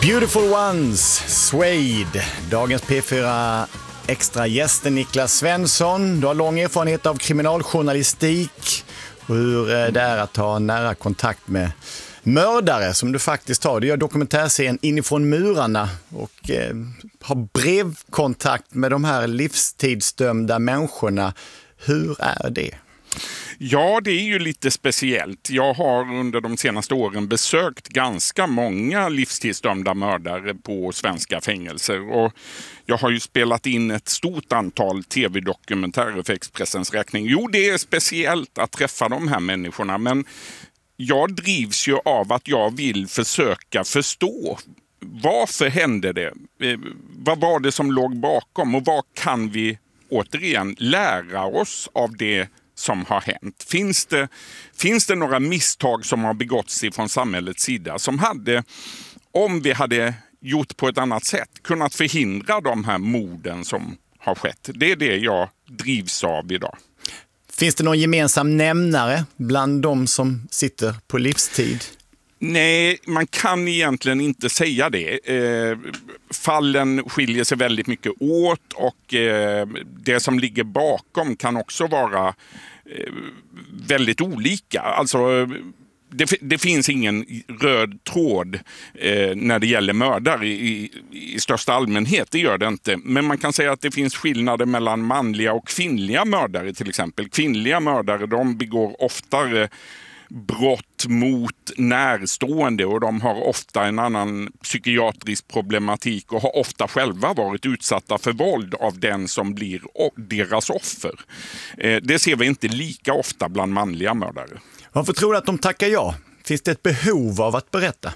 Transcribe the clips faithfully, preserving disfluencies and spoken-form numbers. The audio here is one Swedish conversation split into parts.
Beautiful Ones, Suede. Dagens P fyra extra gäst Niklas Svensson. Du har lång erfarenhet av kriminaljournalistik och hur det är att ha nära kontakt med mördare som du faktiskt har. Du gör dokumentärserien Inifrån murarna och eh, har brevkontakt med de här livstidsdömda människorna. Hur är det? Ja, det är ju lite speciellt. Jag har under de senaste åren besökt ganska många livstidsdömda mördare på svenska fängelser. Och jag har ju spelat in ett stort antal tv-dokumentärer för Expressens räkning. Jo, det är speciellt att träffa de här människorna, men jag drivs ju av att jag vill försöka förstå. Varför hände det? Vad var det som låg bakom? Och vad kan vi återigen lära oss av det som har hänt? Finns det, finns det några misstag som har begåtts från samhällets sida som hade, om vi hade gjort på ett annat sätt, kunnat förhindra de här morden som har skett? Det är det jag drivs av idag. Finns det någon gemensam nämnare bland de som sitter på livstid? Nej, man kan egentligen inte säga det. Eh, fallen skiljer sig väldigt mycket åt och eh, det som ligger bakom kan också vara eh, väldigt olika. Alltså, det, det finns ingen röd tråd eh, när det gäller mördare i, i största allmänhet, det gör det inte. Men man kan säga att det finns skillnader mellan manliga och kvinnliga mördare till exempel. Kvinnliga mördare, de begår oftare brott mot närstående och de har ofta en annan psykiatrisk problematik och har ofta själva varit utsatta för våld av den som blir deras offer. Det ser vi inte lika ofta bland manliga mördare. Varför tror du att de tackar ja? Finns det ett behov av att berätta?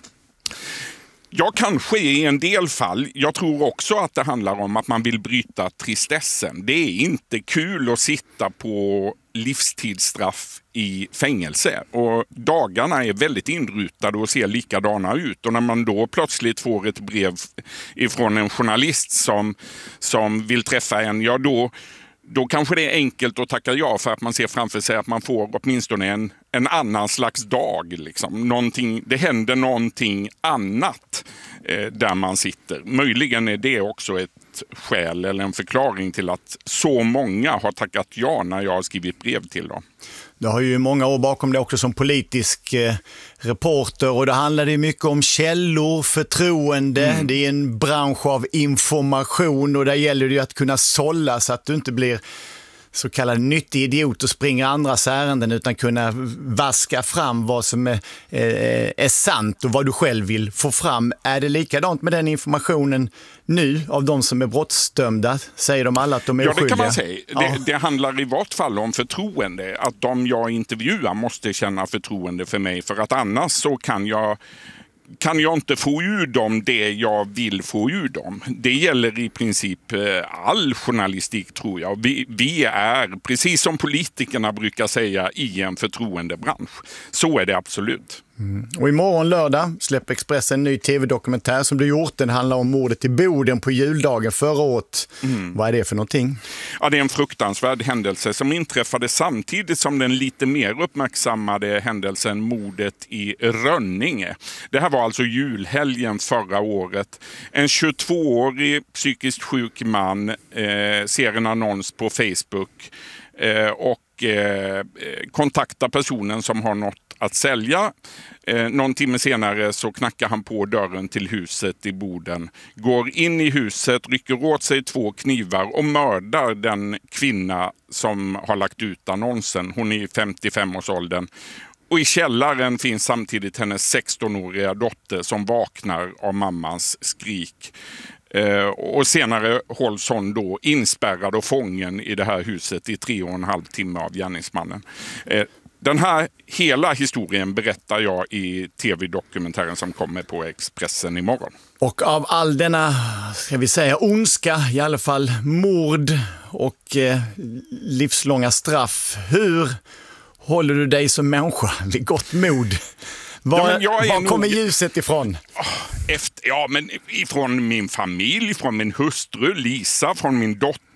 Ja, kanske i en del fall. Jag tror också att det handlar om att man vill bryta tristessen. Det är inte kul att sitta på livstidsstraff i fängelse och dagarna är väldigt inrutade och ser likadana ut. Och när man då plötsligt får ett brev ifrån en journalist som, som vill träffa en, ja då Då kanske det är enkelt att tacka ja för att man ser framför sig att man får åtminstone en, en annan slags dag. Liksom. Någonting, det händer någonting annat eh, där man sitter. Möjligen är det också ett skäl eller en förklaring till att så många har tackat ja när jag har skrivit brev till dem. Du har ju många år bakom det också som politisk eh, reporter och det handlade ju mycket om källor, förtroende. Mm. Det är en bransch av information och där gäller det ju att kunna sålla så att du inte blir så kallad nyttig idiot och springer andras ärenden utan kunna vaska fram vad som är, eh, är sant och vad du själv vill få fram. Är det likadant med den informationen nu av de som är brottsdömda? Säger de alla att de är ja, oskyldiga? Ja, det kan man säga. Ja. Det, det handlar i vart fall om förtroende. Att de jag intervjuar måste känna förtroende för mig för att annars så kan jag kan jag inte få ur dem det jag vill få ur dem. Det gäller i princip all journalistik tror jag. Vi, vi är, precis som politikerna brukar säga, i en förtroendebransch. Så är det absolut. Mm. Och imorgon lördag släpper Expressen en ny tv-dokumentär som du gjort. Den handlar om mordet i Boden på juldagen förra året. Mm. Vad är det för någonting? Ja, det är en fruktansvärd händelse som inträffade samtidigt som den lite mer uppmärksammade händelsen mordet i Rönninge. Det här var alltså julhelgen förra året. En tjugotvåårig psykiskt sjuk man eh, ser en annons på Facebook eh, och eh, kontaktar personen som har något att sälja. Eh, någon timme senare så knackar han på dörren till huset i Boden. Går in i huset, rycker åt sig två knivar och mördar den kvinna som har lagt ut annonsen. Hon är i femtiofem-årsåldern. Och i källaren finns samtidigt hennes sextonåriga dotter som vaknar av mammans skrik. Eh, och senare hålls hon då inspärrad och fången i det här huset i tre och en halv timme av gärningsmannen. Eh, Den här hela historien berättar jag i tv-dokumentären som kommer på Expressen imorgon. Och av all denna, ska vi säga, ondska, i alla fall mord och eh, livslånga straff, hur håller du dig som människa vid gott mod? Var, ja, var kommer nog... ljuset ifrån? Efter, ja, men ifrån min familj, från min hustru Lisa, från min dotter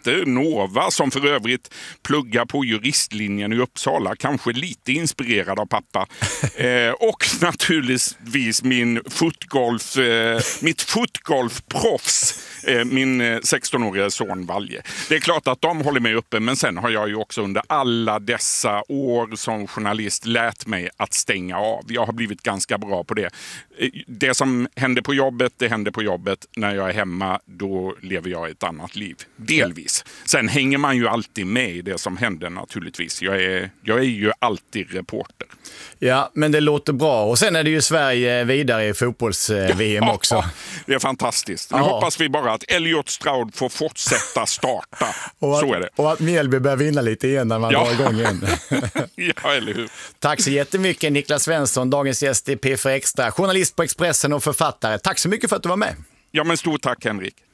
Peter Nova, som för övrigt pluggar på juristlinjen i Uppsala, kanske lite inspirerad av pappa. Eh, och naturligtvis min fotgolf, eh, mitt fotgolfproffs, eh, min sexton-åriga son Valje. Det är klart att de håller mig uppe, men sen har jag ju också under alla dessa år som journalist lärt mig att stänga av. Jag har blivit ganska bra på det. Det som händer på jobbet, det händer på jobbet. När jag är hemma, då lever jag ett annat liv. Delvis. Sen hänger man ju alltid med i det som händer naturligtvis. Jag är, jag är ju alltid reporter. Ja, men det låter bra. Och sen är det ju Sverige vidare i fotbolls-V M också. Ja, det är fantastiskt. Nu ja. hoppas vi bara att Elliot Stroud får fortsätta starta. och att, så är det. Och att Mjällby börjar vinna lite igen när man ja. drar igång igen. Ja, eller hur? Tack så jättemycket Niklas Svensson, dagens gäst i P fyra Extra. Journalist på Expressen och författare. Tack så mycket för att du var med. Ja, men stort tack Henrik.